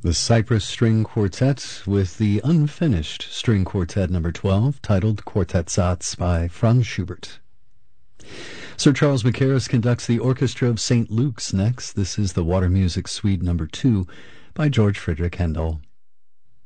The Cyprus String Quartet with the unfinished String Quartet number 12, titled Quartet Satz by Franz Schubert. Sir Charles Mackerras conducts the Orchestra of St. Luke's next. This is the Water Music Suite number 2 by George Frideric Handel.